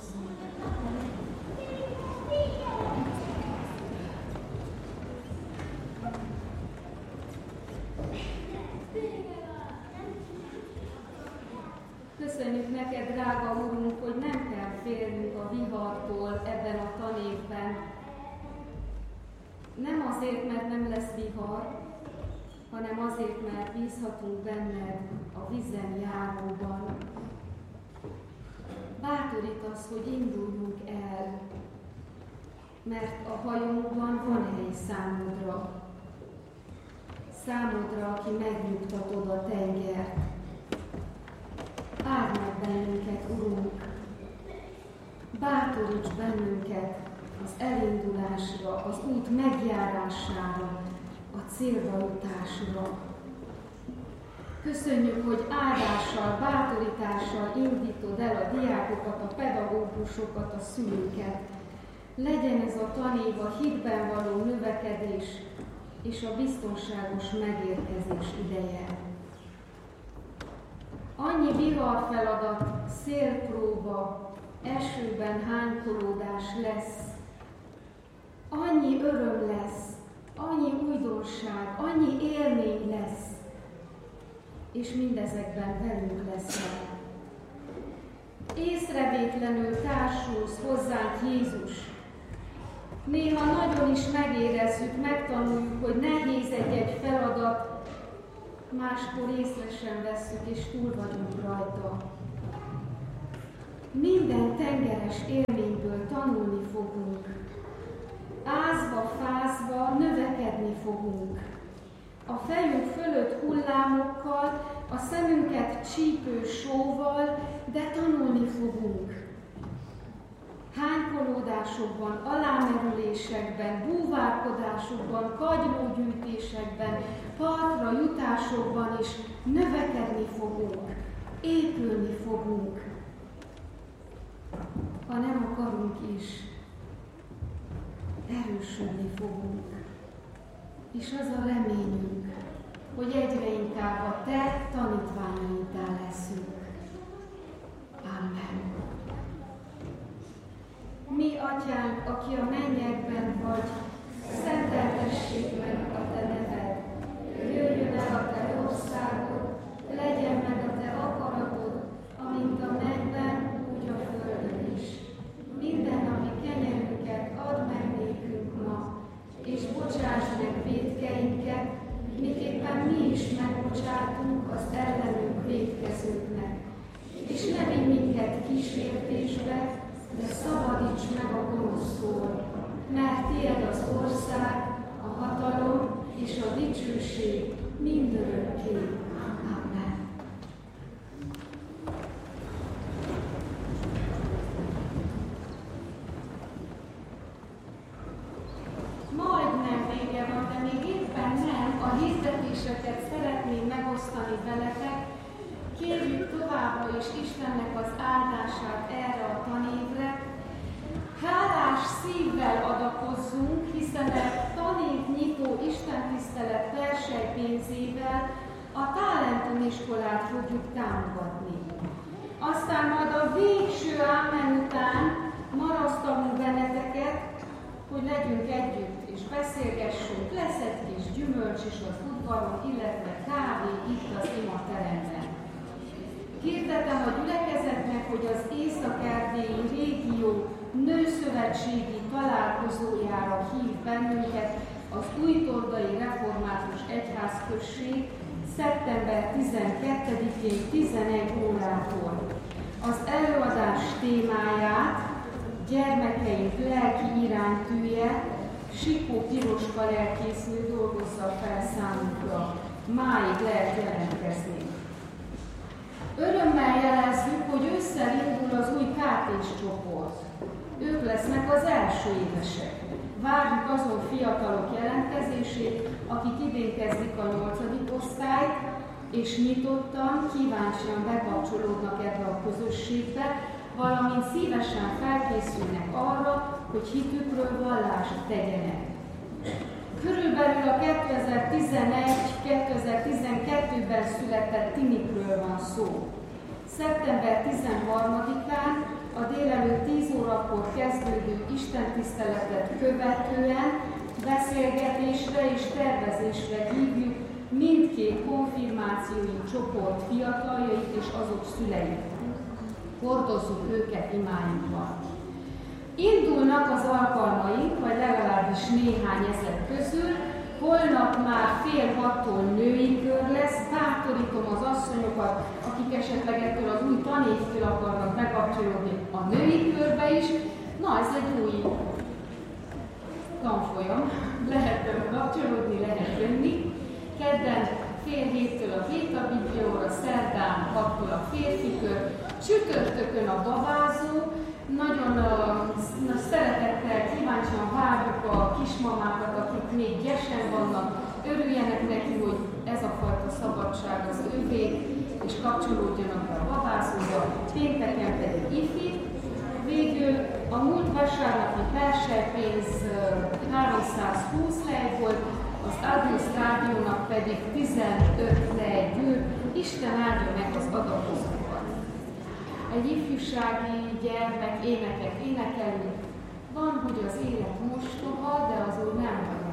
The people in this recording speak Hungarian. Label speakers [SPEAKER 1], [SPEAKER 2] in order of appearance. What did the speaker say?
[SPEAKER 1] Köszönjük neked, drága Urunk, hogy nem kell félnünk a vihartól ebben a tanévben. Nem azért, mert nem lesz vihar, hanem azért, mert bízhatunk benned a vízen járóban. Bátorítasz, hogy induljunk el, mert a hajónkban van hely számodra. Számodra, aki megnyugtatod a tengert. Áld meg bennünket, Urunk! Bátoríts bennünket az elindulásra, az út megjárására, a célba jutásra. Köszönjük, hogy áldással, bátorítással indítod el a diákokat, a pedagógusokat, a szülőket. Legyen ez a tanév a hitben való növekedés és a biztonságos megérkezés ideje. Annyi viharfeladat, szélpróba, esőben hánykolódás lesz, annyi öröm lesz, annyi újdonság, annyi élmény lesz, és mindezekben velünk leszel. Észrevétlenül társulsz hozzánk, Jézus. Néha nagyon is megérezzük, megtanuljuk, hogy nehéz egy feladat, máskor észre sem vesszük, és túl vagyunk rajta. Minden tengeres élményből tanulni fogunk. Ázva, fázva növekedni fogunk. A fejünk fölött hullámokkal, a szemünket csípő sóval, de tanulni fogunk. Hánykolódásokban, alámerülésekben, búvárkodásokban, kagylógyűjtésekben, partra jutásokban is növekedni fogunk, épülni fogunk. Ha nem akarunk is, erősödni fogunk. És az a reményünk, hogy egyre inkább a te tanítványaidá leszünk. Amen. Mi, Atyánk, aki a mennyekben vagy, szenteltessék meg a te neved. Jöjjön el a te országod, legyen meg a te akaratod, amint a mennyben, úgy a földön is. Mindennapi kenyerünket add meg nékünk ma, és bocsáss meg vétkeinket, miképpen mi is megbocsátunk az ellenünk vétkezőknek. És ne vigy minket kísértésbe, de szabadíts meg a gonosztól, mert tiéd az ország, a hatalom és a dicsőség mindörökké. Amen. Majdnem vége van, de még éppen nem. A hirdetéseket szeretném megosztani veletek. Kérjük továbbra is Istennek az áldását erre a tanévre. Hálás szívvel adakozzunk, hiszen a tanévnyitó istentisztelet versenypénzével a Talentum iskolát fogjuk támogatni. Aztán majd a végső ámen után marasztalunk benneteket, hogy legyünk együtt és beszélgessünk, lesz egy kis gyümölcs is az udvaron, illetve kávé itt az imateremben. Hirdetem a gyülekezetnek, hogy az Észak-Erdélyi régió nőszövetségi találkozójára hív bennünket az Újtordai Református Egyházközség szeptember 12-én 11 órától. Az előadás témáját gyermekeink lelki iránytűje Sikó Piroska lelkésznő dolgozza fel számunkra. Máig lehet jelentkezni. Örömmel jelezzük, hogy ősszel indul az új KT-s csoport. Ők lesznek az első évesek. Várjuk azon fiatalok jelentkezését, akik idén kezdik a 8. osztályt, és nyitottan, kíváncsian bekapcsolódnak ebbe a közösségbe, valamint szívesen felkészülnek arra, hogy hitükről vallást tegyenek. Körülbelül a 2011-2012-ben született tinikről van szó. Szeptember 13-án a délelőtt 10 órakor kezdődő istentiszteletet követően beszélgetésre és tervezésre hívjuk mindkét konfirmációi csoport fiataljait és azok szüleit. Hordozzuk őket imáinkban. Indulnak az alkalmaink, vagy legalábbis néhány ezek közül. Holnap már 5:30-tól női kör lesz. Bátorítom az asszonyokat, akik esetleg ettől az új tanévtől akarnak bekapcsolódni a női körbe is. Na, ez egy új tanfolyam. Lehet kapcsolódni, lehet jönni. Kedden 6:30-től a Véta Biblióra, szerdán 6-tól a férfi kör, csütörtökön a babázó. Nagyon szeretettel, kíváncsian várjuk a kismamákat, akik még gyesen vannak, örüljenek neki, hogy ez a fajta szabadság az ővé, és kapcsolódjanak a babázóba, pénteken pedig ifi. Végül a múlt vasárnapi persejpénz 320 hely volt, az Agnus Rádiónak pedig 15 hely bő. Isten áldja meg az adakozókat. Egy ifjúsági gyermek éneket énekelünk. Van, hogy az élet mostoha, de az úgy nem